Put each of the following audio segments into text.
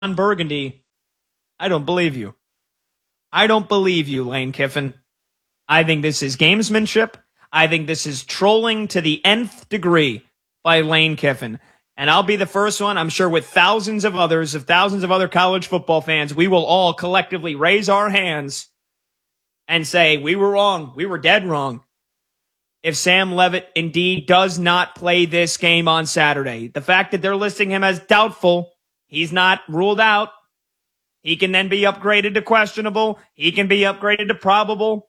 Burgundy, I don't believe you. I don't believe you, Lane Kiffin. I think this is gamesmanship. I think this is trolling to the nth degree by Lane Kiffin. And I'll be the first one, I'm sure with thousands of other college football fans, we will all collectively raise our hands and say, we were wrong. We were dead wrong. If Sam Leavitt indeed does not play this game on Saturday, the fact that they're listing him as doubtful, he's not ruled out. He can then be upgraded to questionable. He can be upgraded to probable.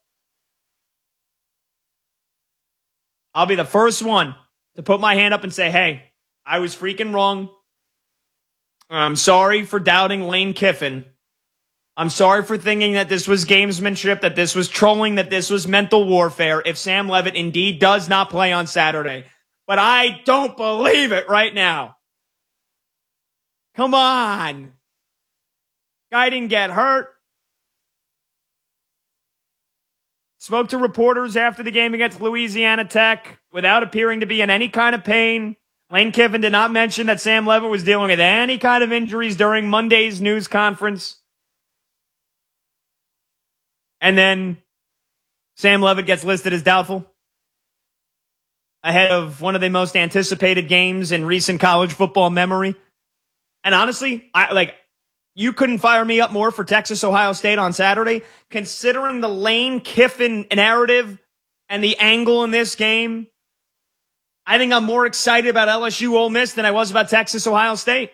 I'll be the first one to put my hand up and say, hey, I was freaking wrong. I'm sorry for doubting Lane Kiffin. I'm sorry for thinking that this was gamesmanship, that this was trolling, that this was mental warfare if Sam Leavitt indeed does not play on Saturday. But I don't believe it right now. Come on. Guy didn't get hurt. Spoke to reporters after the game against Louisiana Tech without appearing to be in any kind of pain. Lane Kiffin did not mention that Sam Leavitt was dealing with any kind of injuries during Monday's news conference. And then Sam Leavitt gets listed as doubtful ahead of one of the most anticipated games in recent college football memory. And honestly, you couldn't fire me up more for Texas Ohio State on Saturday, considering the Lane Kiffin narrative and the angle in this game. I think I'm more excited about LSU Ole Miss than I was about Texas Ohio State.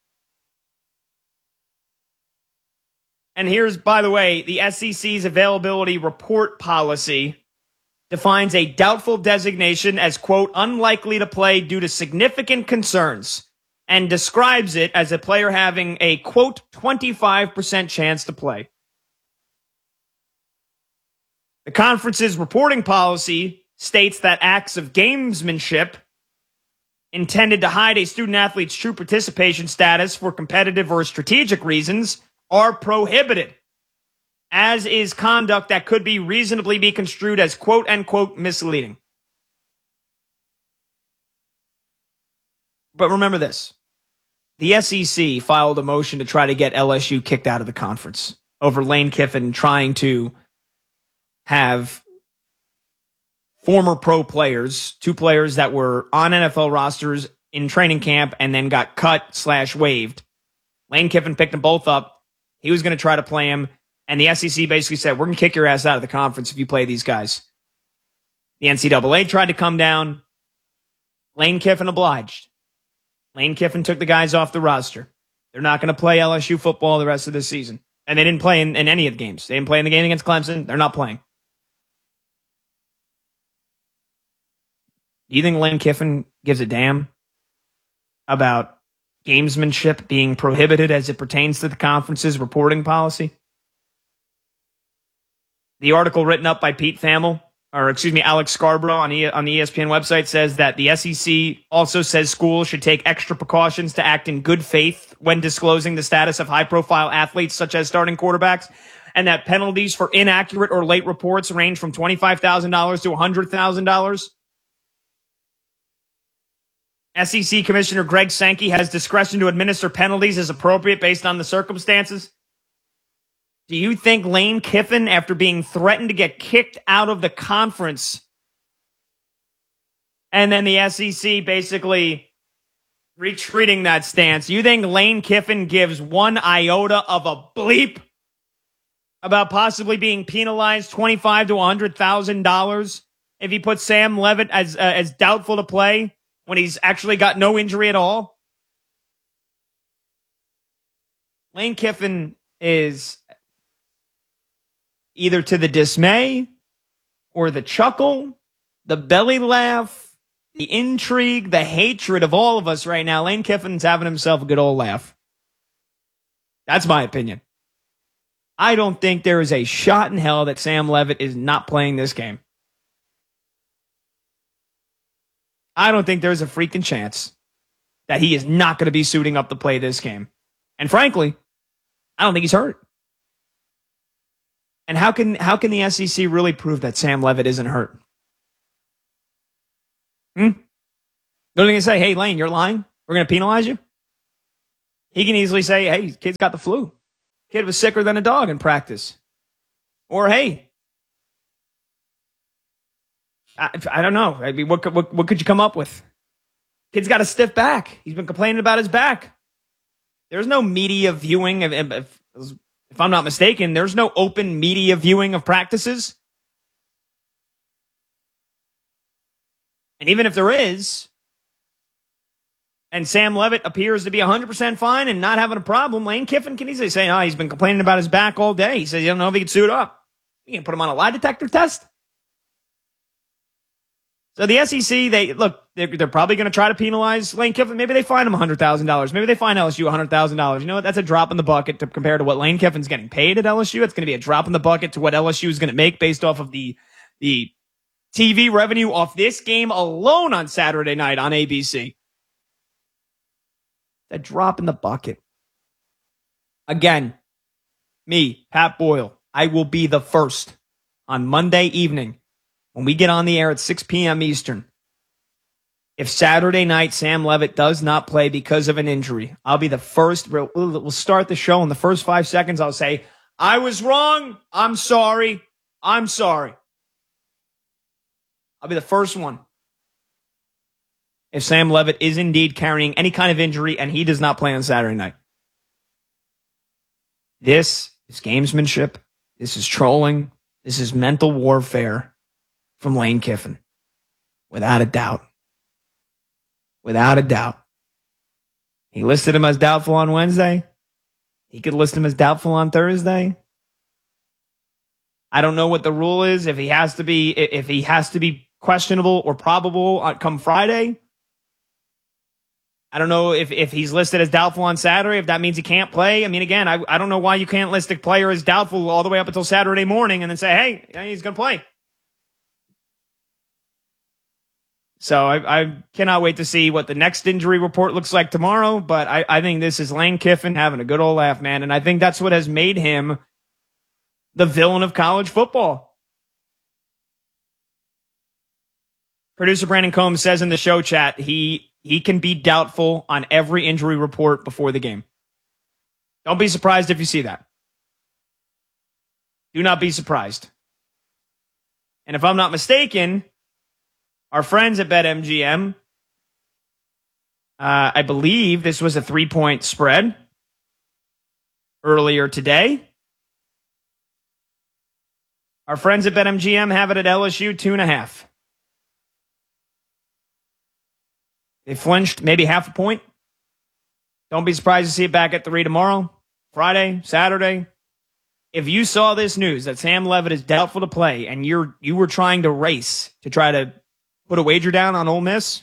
And here's, by the way, the SEC's availability report policy defines a doubtful designation as, quote, unlikely to play due to significant concerns, and describes it as a player having a, quote, 25% chance to play. The conference's reporting policy states that acts of gamesmanship intended to hide a student-athlete's true participation status for competitive or strategic reasons are prohibited, as is conduct that could be reasonably be construed as quote-unquote misleading. But remember this. The SEC filed a motion to try to get LSU kicked out of the conference over Lane Kiffin trying to have former pro players, two players that were on NFL rosters in training camp and then got cut/waived. Lane Kiffin picked them both up. He was going to try to play him, and the SEC basically said, we're going to kick your ass out of the conference if you play these guys. The NCAA tried to come down. Lane Kiffin obliged. Lane Kiffin took the guys off the roster. They're not going to play LSU football the rest of the season. And they didn't play in any of the games. They didn't play in the game against Clemson. They're not playing. Do you think Lane Kiffin gives a damn about gamesmanship being prohibited as it pertains to the conference's reporting policy? The article written up by Alex Scarborough on the ESPN website says that the SEC also says schools should take extra precautions to act in good faith when disclosing the status of high-profile athletes such as starting quarterbacks, and that penalties for inaccurate or late reports range from $25,000 to $100,000. SEC Commissioner Greg Sankey has discretion to administer penalties as appropriate based on the circumstances. Do you think Lane Kiffin, after being threatened to get kicked out of the conference, and then the SEC basically retreating that stance, you think Lane Kiffin gives one iota of a bleep about possibly being penalized $25,000 to $100,000 if he puts Sam Leavitt as doubtful to play when he's actually got no injury at all? Lane Kiffin is either to the dismay or the chuckle, the belly laugh, the intrigue, the hatred of all of us right now. Lane Kiffin's having himself a good old laugh. That's my opinion. I don't think there is a shot in hell that Sam Leavitt is not playing this game. I don't think there's a freaking chance that he is not going to be suiting up to play this game. And frankly, I don't think he's hurt. And how can the SEC really prove that Sam Leavitt isn't hurt? They're going to say, hey, Lane, you're lying? We're going to penalize you? He can easily say, hey, kid's got the flu. Kid was sicker than a dog in practice. Or, hey, I don't know. I mean, what could you come up with? Kid's got a stiff back. He's been complaining about his back. There's no media viewing. If I'm not mistaken, there's no open media viewing of practices. And even if there is, and Sam Levitt appears to be 100% fine and not having a problem, Lane Kiffin can easily say, oh, he's been complaining about his back all day. He says he doesn't know if he can suit up. You can put him on a lie detector test. So the SEC, they're probably going to try to penalize Lane Kiffin. Maybe they fine him $100,000. Maybe they fine LSU $100,000. You know what? That's a drop in the bucket to compare to what Lane Kiffin's getting paid at LSU. It's going to be a drop in the bucket to what LSU is going to make based off of the TV revenue off this game alone on Saturday night on ABC. A drop in the bucket. Again, me, Pat Boyle, I will be the first on Monday evening when we get on the air at 6 p.m. Eastern. If Saturday night Sam Levitt does not play because of an injury, I'll be the first. We'll start the show in the first 5 seconds. I'll say, I was wrong. I'm sorry. I'm sorry. I'll be the first one. If Sam Levitt is indeed carrying any kind of injury and he does not play on Saturday night. This is gamesmanship. This is trolling. This is mental warfare from Lane Kiffin. Without a doubt. Without a doubt. He listed him as doubtful on Wednesday. He could list him as doubtful on Thursday. I don't know what the rule is. If he has to be questionable or probable come Friday. I don't know if he's listed as doubtful on Saturday, if that means he can't play. I mean, again, I don't know why you can't list a player as doubtful all the way up until Saturday morning and then say, hey, he's going to play. So I cannot wait to see what the next injury report looks like tomorrow, but I think this is Lane Kiffin having a good old laugh, man, and I think that's what has made him the villain of college football. Producer Brandon Combs says in the show chat he can be doubtful on every injury report before the game. Don't be surprised if you see that. Do not be surprised. And if I'm not mistaken, our friends at BetMGM, I believe this was a 3-point spread earlier today. Our friends at BetMGM have it at LSU 2.5. They flinched maybe half a point. Don't be surprised to see it back at 3 tomorrow, Friday, Saturday. If you saw this news that Sam Levitt is doubtful to play and you were trying to race to try to put a wager down on Ole Miss,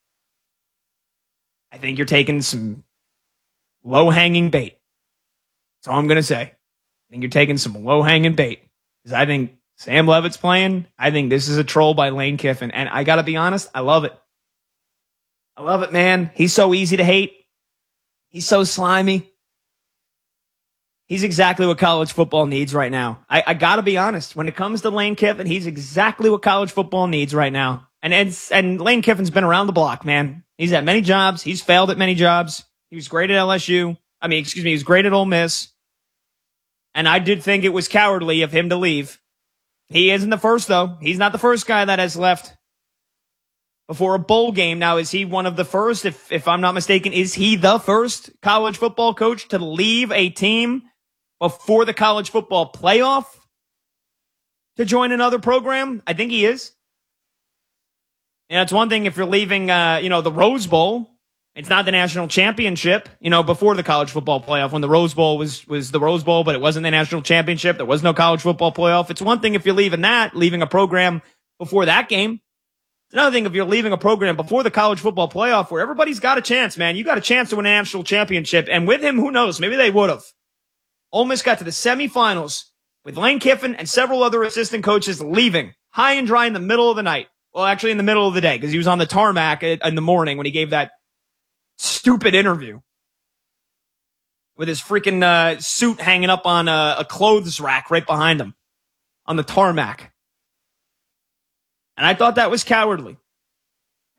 I think you're taking some low-hanging bait. That's all I'm going to say. I think you're taking some low-hanging bait. Because I think Sam Levitt's playing. I think this is a troll by Lane Kiffin. And I got to be honest, I love it. I love it, man. He's so easy to hate. He's so slimy. He's exactly what college football needs right now. I got to be honest. When it comes to Lane Kiffin, he's exactly what college football needs right now. And Lane Kiffin's been around the block, man. He's had many jobs. He's failed at many jobs. He was great at LSU. He was great at Ole Miss. And I did think it was cowardly of him to leave. He isn't the first, though. He's not the first guy that has left before a bowl game. Now, is he one of the first? If I'm not mistaken, is he the first college football coach to leave a team before the college football playoff to join another program? I think he is. And it's one thing if you're leaving, the Rose Bowl. It's not the national championship, before the college football playoff when the Rose Bowl was the Rose Bowl, but it wasn't the national championship. There was no college football playoff. It's one thing if you're leaving a program before that game. It's another thing if you're leaving a program before the college football playoff where everybody's got a chance, man. You got a chance to win a national championship. And with him, who knows? Maybe they would have. Ole Miss got to the semifinals with Lane Kiffin and several other assistant coaches leaving high and dry in the middle of the night. Well, actually in the middle of the day because he was on the tarmac in the morning when he gave that stupid interview with his freaking suit hanging up on a clothes rack right behind him on the tarmac. And I thought that was cowardly.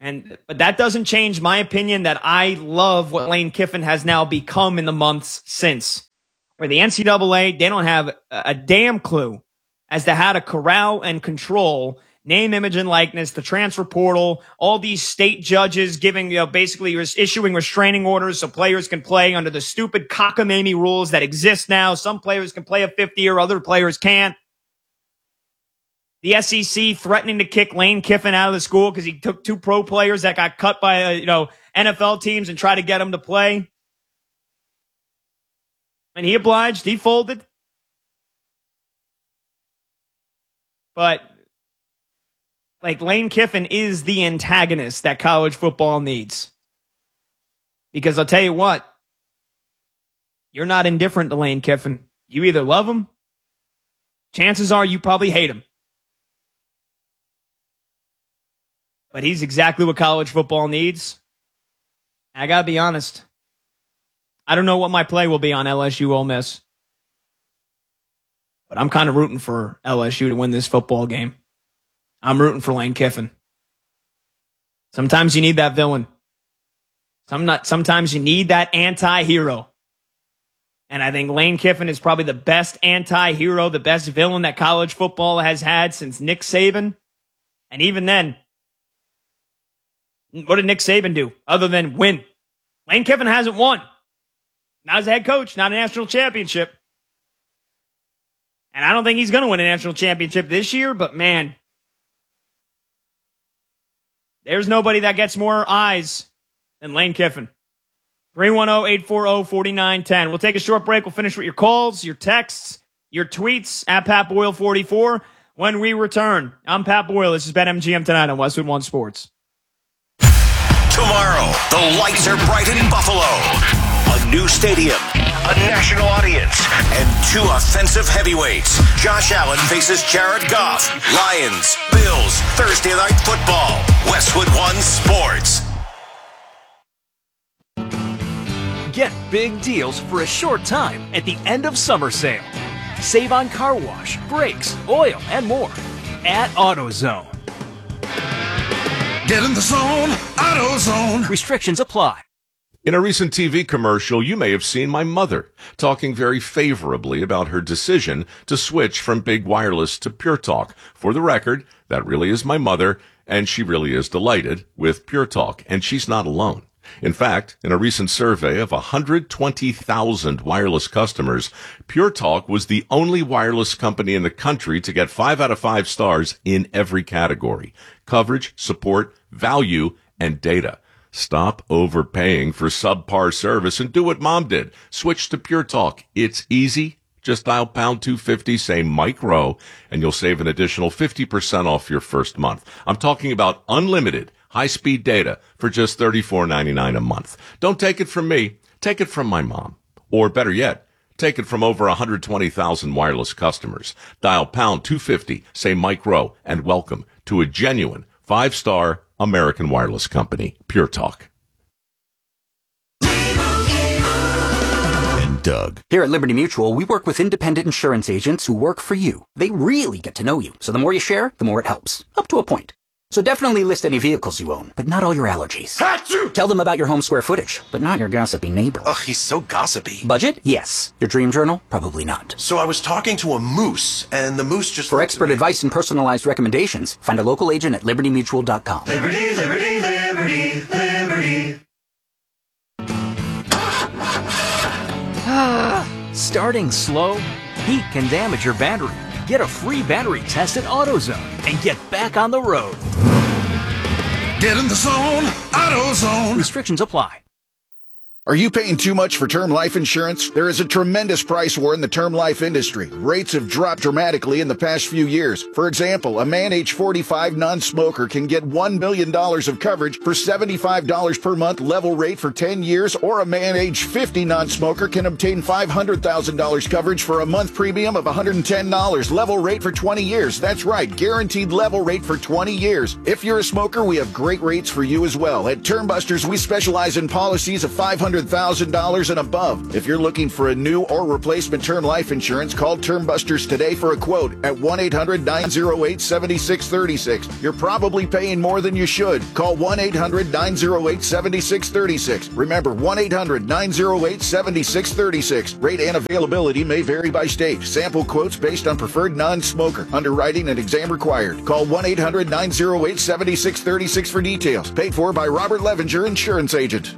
But that doesn't change my opinion that I love what Lane Kiffin has now become in the months since. Where the NCAA, they don't have a damn clue as to how to corral and control name, image, and likeness, the transfer portal, all these state judges giving, basically issuing restraining orders so players can play under the stupid cockamamie rules that exist now. Some players can play a fifth year, other players can't. The SEC threatening to kick Lane Kiffin out of the school because he took 2 pro players that got cut by, NFL teams and tried to get them to play. And he obliged. He folded. But Lane Kiffin is the antagonist that college football needs. Because I'll tell you what, you're not indifferent to Lane Kiffin. You either love him, chances are you probably hate him. But he's exactly what college football needs. And I gotta be honest, I don't know what my play will be on LSU Ole Miss. But I'm kind of rooting for LSU to win this football game. I'm rooting for Lane Kiffin. Sometimes you need that villain. Sometimes you need that anti-hero. And I think Lane Kiffin is probably the best anti-hero, the best villain that college football has had since Nick Saban. And even then, what did Nick Saban do other than win? Lane Kiffin hasn't won. Not as a head coach, not a national championship. And I don't think he's going to win a national championship this year, but man, there's nobody that gets more eyes than Lane Kiffin. 310-840-4910. We'll take a short break. We'll finish with your calls, your texts, your tweets at Pat Boyle 44 when we return. I'm Pat Boyle. This is BetMGM tonight on Westwood One Sports. Tomorrow, the lights are bright in Buffalo. A new stadium, a national audience, and 2 offensive heavyweights. Josh Allen faces Jared Goff. Lions, Bills, Thursday Night Football. Westwood One Sports. Get big deals for a short time at the end of summer sale. Save on car wash, brakes, oil, and more at AutoZone. Get in the zone, AutoZone. Restrictions apply. In a recent TV commercial, you may have seen my mother talking very favorably about her decision to switch from Big Wireless to Pure Talk. For the record, that really is my mother, and she really is delighted with Pure Talk, and she's not alone. In fact, in a recent survey of 120,000 wireless customers, Pure Talk was the only wireless company in the country to get 5 out of 5 stars in every category: coverage, support, value, and data. Stop overpaying for subpar service and do what Mom did. Switch to Pure Talk. It's easy. Just dial pound 250, say Mike Rowe, and you'll save an additional 50% off your first month. I'm talking about unlimited high-speed data for just $34.99 a month. Don't take it from me. Take it from my mom. Or better yet, take it from over 120,000 wireless customers. Dial pound 250, say Mike Rowe, and welcome to a genuine 5-star American wireless company, Pure Talk. And Doug. Here at Liberty Mutual, we work with independent insurance agents who work for you. They really get to know you, so the more you share, the more it helps. Up to a point. So definitely list any vehicles you own, but not all your allergies. Achoo! Tell them about your home square footage, but not your gossipy neighbor. Ugh, he's so gossipy. Budget? Yes. Your dream journal? Probably not. So I was talking to a moose, and the moose just... For expert advice and personalized recommendations, find a local agent at libertymutual.com. Liberty, liberty, liberty, liberty. Starting slow? Heat can damage your battery. Get a free battery test at AutoZone and get back on the road. Get in the zone, AutoZone. Restrictions apply. Are you paying too much for term life insurance? There is a tremendous price war in the term life industry. Rates have dropped dramatically in the past few years. For example, a man age 45 non-smoker can get $1 million of coverage for $75 per month level rate for 10 years, or a man age 50 non-smoker can obtain $500,000 coverage for a month premium of $110 level rate for 20 years. That's right, guaranteed level rate for 20 years. If you're a smoker, we have great rates for you as well. At Term Busters, we specialize in policies of $500 $100,000 and above. If you're looking for a new or replacement term life insurance, call Term Busters today for a quote at 1-800-908-7636. You're probably paying more than you should. Call 1-800-908-7636. Remember, 1-800-908-7636. Rate and availability may vary by state. Sample quotes based on preferred non-smoker. Underwriting and exam required. Call 1-800-908-7636 for details. Paid for by Robert Levenger, Insurance Agent.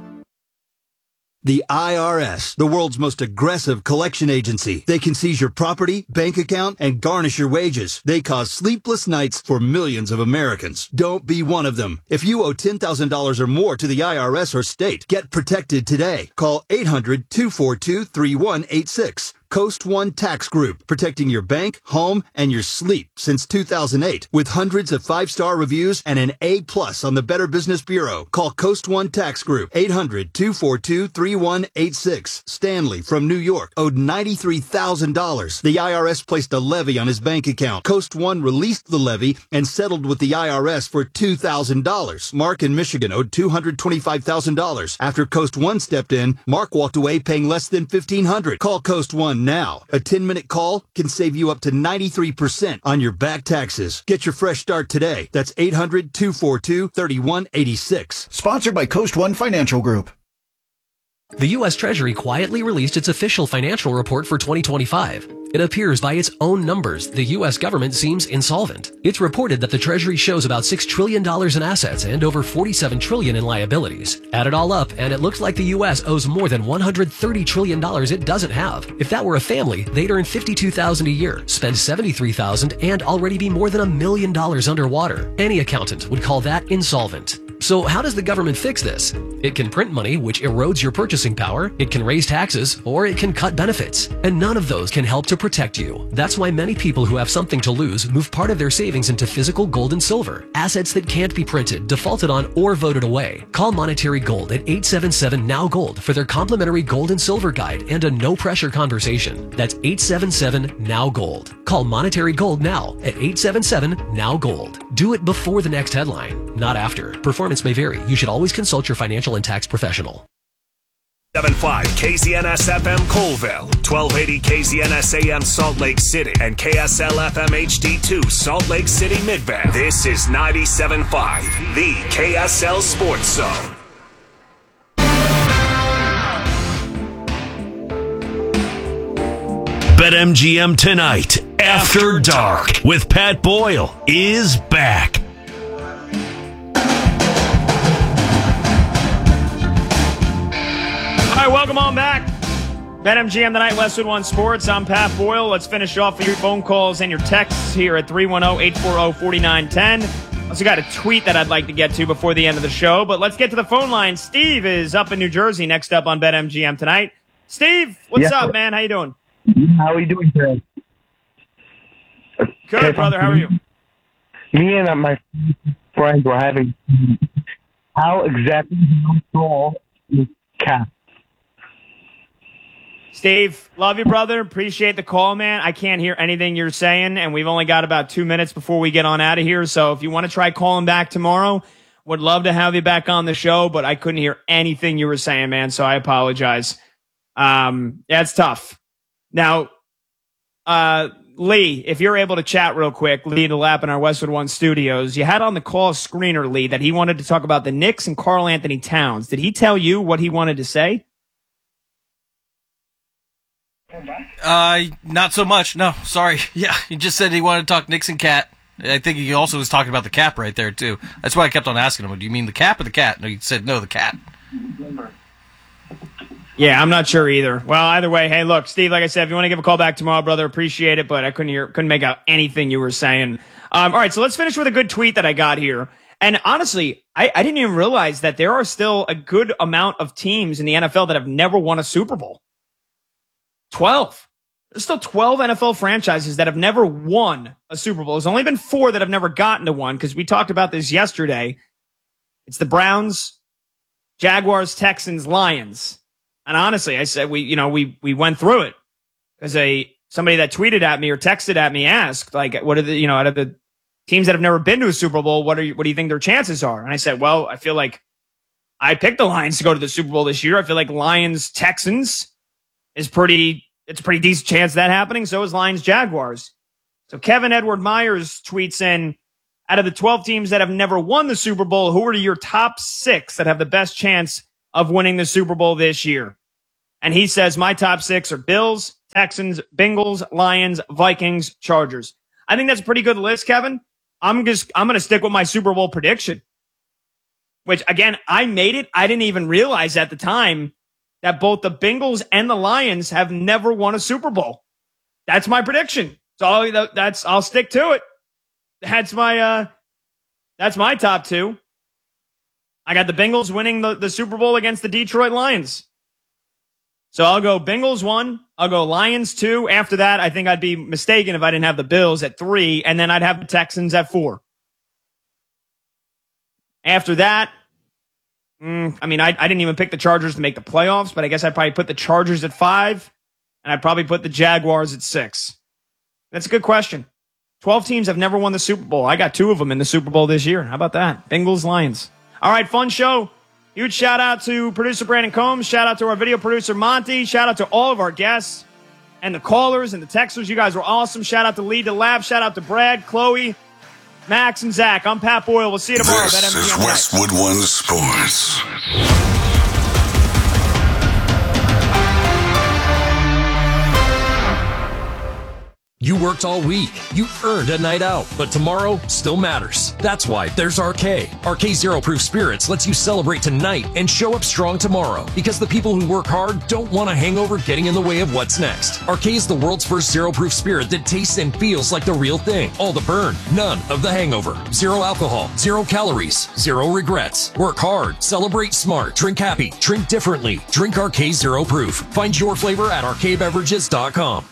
The IRS, the world's most aggressive collection agency. They can seize your property, bank account, and garnish your wages. They cause sleepless nights for millions of Americans. Don't be one of them. If you owe $10,000 or more to the IRS or state, get protected today. Call 800-242-3186. Coast One Tax Group, protecting your bank, home, and your sleep since 2008. With hundreds of 5-star reviews and an A+ on the Better Business Bureau. Call Coast One Tax Group, 800-242-3186. Stanley from New York owed $93,000. The IRS placed a levy on his bank account. Coast One released the levy and settled with the IRS for $2,000. Mark in Michigan owed $225,000. After Coast One stepped in, Mark walked away paying less than $1,500. Call Coast One now. A 10-minute call can save you up to 93% on your back taxes. Get your fresh start today. That's 800-242-3186. Sponsored by Coast One Financial Group. The U.S. Treasury quietly released its official financial report for 2025. It appears by its own numbers, the U.S. government seems insolvent. It's reported that the Treasury shows about $6 trillion in assets and over $47 trillion in liabilities. Add it all up, and it looks like the U.S. owes more than $130 trillion it doesn't have. If that were a family, they'd earn $52,000 a year, spend $73,000, and already be more than $1 million underwater. Any accountant would call that insolvent. So how does the government fix this? It can print money, which erodes your purchasing power, it can raise taxes, or it can cut benefits. And none of those can help to protect you. That's why many people who have something to lose move part of their savings into physical gold and silver, assets that can't be printed, defaulted on, or voted away. Call Monetary Gold at 877-NOW-GOLD for their complimentary gold and silver guide and a no-pressure conversation. That's 877-NOW-GOLD. Call Monetary Gold now at 877-NOW-GOLD. Do it before the next headline, not after. Performance may vary. You should always consult your financial and tax professional. 7.5 KZNS FM Colville, 1280 KZNS AM Salt Lake City, and KSL FM HD2 Salt Lake City Midvale. This is 97.5, the KSL Sports Zone. BetMGM Tonight, After Dark, with Pat Boyle, is back. All right, welcome on back. BetMGM Tonight, Westwood One Sports. I'm Pat Boyle. Let's finish off with your phone calls and your texts here at 310-840-4910. Also got a tweet that I'd like to get to before the end of the show, but let's get to the phone line. Steve is up in New Jersey next up on BetMGM Tonight. Steve, what's up, man? How you doing? How are you doing today? Good, brother. How are you? Me and my friends were having... How exactly tall is Cap? Steve, love you, brother. Appreciate the call, man. I can't hear anything you're saying, and we've only got about 2 minutes before we get on out of here. So if you want to try calling back tomorrow, would love to have you back on the show, but I couldn't hear anything you were saying, man, so I apologize. Yeah, it's tough. Now, Lee, if you're able to chat real quick, Lee DeLapp in our Westwood One studios, you had on the call screener, Lee, that he wanted to talk about the Knicks and Karl Anthony Towns. Did he tell you what he wanted to say? Not so much. No, sorry. Yeah, he just said he wanted to talk Knicks and Cat. I think he also was talking about the cap right there, too. That's why I kept on asking him, do you mean the cap or the cat? No, he said, no, the cat. Yeah, I'm not sure either. Well, either way, hey, look, Steve, like I said, if you want to give a call back tomorrow, brother, appreciate it, but I couldn't make out anything you were saying. All right, so let's finish with a good tweet that I got here. And honestly, I didn't even realize that there are still a good amount of teams in the NFL that have never won a Super Bowl. 12. There's still 12 NFL franchises that have never won a Super Bowl. There's only been 4 that have never gotten to one, because we talked about this yesterday. It's the Browns, Jaguars, Texans, Lions. And honestly, I said we went through it because somebody that tweeted at me or texted at me asked, like, what are the, out of the teams that have never been to a Super Bowl, what do you think their chances are? And I said, well, I feel like I picked the Lions to go to the Super Bowl this year. I feel like Lions-Texans it's a pretty decent chance of that happening. So is Lions-Jaguars. So Kevin Edward Myers tweets in, out of the 12 teams that have never won the Super Bowl, who are your top 6 that have the best chance of winning the Super Bowl this year? And he says, my top 6 are Bills, Texans, Bengals, Lions, Vikings, Chargers. I think that's a pretty good list, Kevin. I'm going to stick with my Super Bowl prediction, which, again, I made it. I didn't even realize at the time that both the Bengals and the Lions have never won a Super Bowl. That's my prediction. So I'll stick to it. That's my top 2. I got the Bengals winning the Super Bowl against the Detroit Lions. So I'll go Bengals 1. I'll go Lions 2. After that, I think I'd be mistaken if I didn't have the Bills at 3, and then I'd have the Texans at 4. After that, I didn't even pick the Chargers to make the playoffs, but I guess I'd probably put the Chargers at 5, and I'd probably put the Jaguars at 6. That's a good question. 12 teams have never won the Super Bowl. I got 2 of them in the Super Bowl this year. How about that? Bengals, Lions. All right, fun show. Huge shout out to producer Brandon Combs. Shout out to our video producer Monty. Shout out to all of our guests and the callers and the texters. You guys were awesome. Shout out to Lee DeLab. Shout out to Brad, Chloe, Max, and Zach. I'm Pat Boyle. We'll see you tomorrow. This is Westwood One Sports. You worked all week. You earned a night out, but tomorrow still matters. That's why there's RK. RK Zero Proof Spirits lets you celebrate tonight and show up strong tomorrow, because the people who work hard don't want a hangover getting in the way of what's next. RK is the world's first zero proof spirit that tastes and feels like the real thing. All the burn, none of the hangover. Zero alcohol, 0 calories, 0 regrets. Work hard, celebrate smart, drink happy, drink differently. Drink RK Zero Proof. Find your flavor at rkbeverages.com.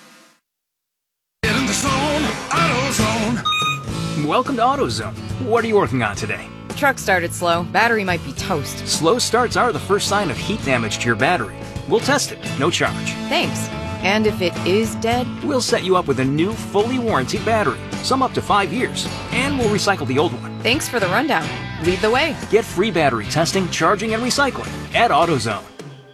Get in the zone, AutoZone. Welcome to AutoZone. What are you working on today? Truck started slow. Battery might be toast. Slow starts are the first sign of heat damage to your battery. We'll test it, no charge. Thanks. And if it is dead? We'll set you up with a new, fully warranted battery, some up to 5 years, and we'll recycle the old one. Thanks for the rundown. Lead the way. Get free battery testing, charging, and recycling at AutoZone.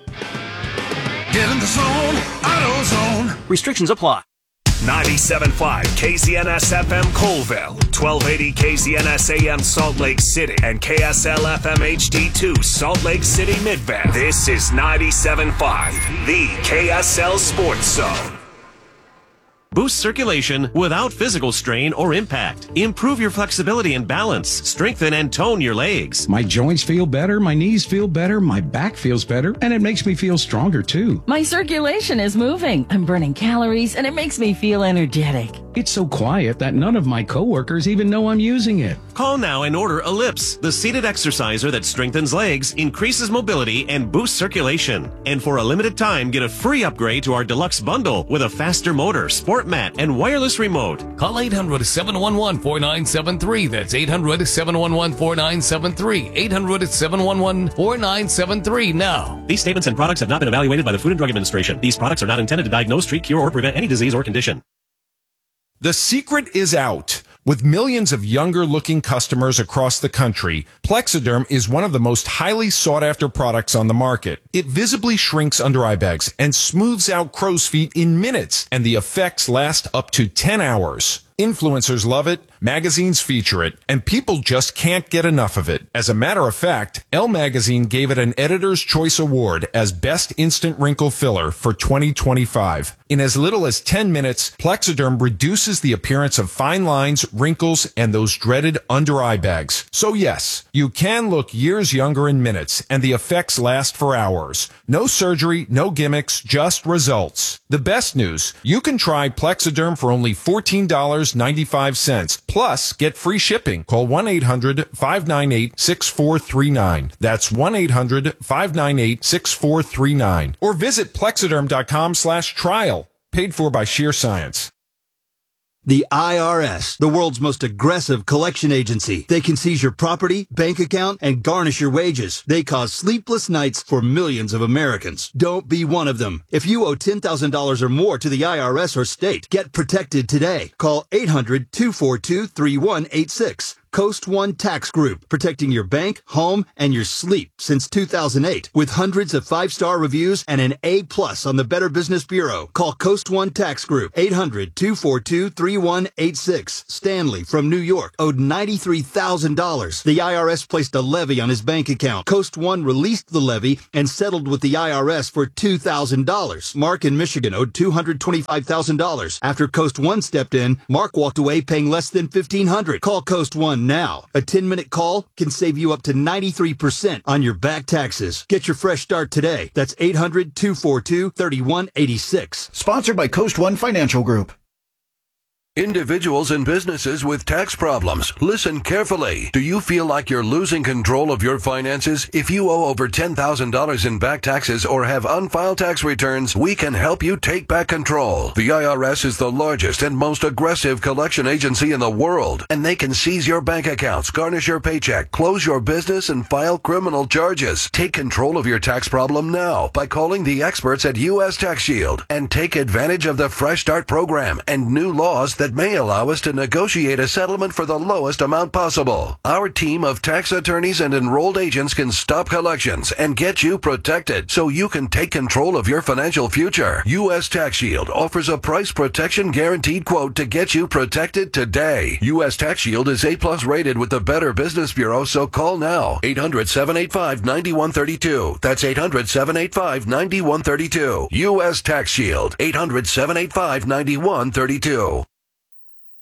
Get in the zone, AutoZone. Restrictions apply. 97.5 KZNS FM Colville, 1280 KZNS AM Salt Lake City, and KSL FM HD2 Salt Lake City Midvale. This is 97.5, the KSL Sports Zone. Boost circulation without physical strain or impact. Improve your flexibility and balance. Strengthen and tone your legs. My joints feel better, my knees feel better, my back feels better, and it makes me feel stronger too. My circulation is moving. I'm burning calories, and it makes me feel energetic. It's so quiet that none of my coworkers even know I'm using it. Call now and order Ellipse, the seated exerciser that strengthens legs, increases mobility, and boosts circulation. And for a limited time, get a free upgrade to our deluxe bundle with a faster motor, sport mat, and wireless remote. Call 800-711-4973. That's 800-711-4973. 800-711-4973 now. These statements and products have not been evaluated by the Food and Drug Administration. These products are not intended to diagnose, treat, cure, or prevent any disease or condition. The secret is out. With millions of younger-looking customers across the country, Plexiderm is one of the most highly sought-after products on the market. It visibly shrinks under eye bags and smooths out crow's feet in minutes, and the effects last up to 10 hours. Influencers love it, magazines feature it, and people just can't get enough of it. As a matter of fact, Elle Magazine gave it an Editor's Choice Award as Best Instant Wrinkle Filler for 2025. In as little as 10 minutes, Plexiderm reduces the appearance of fine lines, wrinkles, and those dreaded under-eye bags. So yes, you can look years younger in minutes, and the effects last for hours. No surgery, no gimmicks, just results. The best news, you can try Plexiderm for only $14.95. Plus, get free shipping. Call 1-800-598-6439. That's 1-800-598-6439. Or visit Plexiderm.com/trial. Paid for by Sheer Science. The IRS, the world's most aggressive collection agency. They can seize your property, bank account, and garnish your wages. They cause sleepless nights for millions of Americans. Don't be one of them. If you owe $10,000 or more to the IRS or state, get protected today. Call 800-242-3186. Coast One Tax Group, protecting your bank, home, and your sleep since 2008. With hundreds of 5-star reviews and an A+ on the Better Business Bureau. Call Coast One Tax Group, 800-242-3186. Stanley from New York owed $93,000. The IRS placed a levy on his bank account. Coast One released the levy and settled with the IRS for $2,000. Mark in Michigan owed $225,000. After Coast One stepped in, Mark walked away paying less than $1,500. Call Coast One now. A 10-minute call can save you up to 93% on your back taxes. Get your fresh start today. That's 800-242-3186. Sponsored by Coast One Financial Group. Individuals and businesses with tax problems, listen carefully. Do you feel like you're losing control of your finances? If you owe over $10,000 in back taxes or have unfiled tax returns, we can help you take back control. The IRS is the largest and most aggressive collection agency in the world, and they can seize your bank accounts, garnish your paycheck, close your business, and file criminal charges. Take control of your tax problem now by calling the experts at U.S. Tax Shield and take advantage of the Fresh Start program and new laws that may allow us to negotiate a settlement for the lowest amount possible. Our team of tax attorneys and enrolled agents can stop collections and get you protected so you can take control of your financial future. U.S. Tax Shield offers a price protection guaranteed quote to get you protected today. U.S. Tax Shield is A+ rated with the Better Business Bureau, so call now. 800-785-9132. That's 800-785-9132. U.S. Tax Shield. 800-785-9132.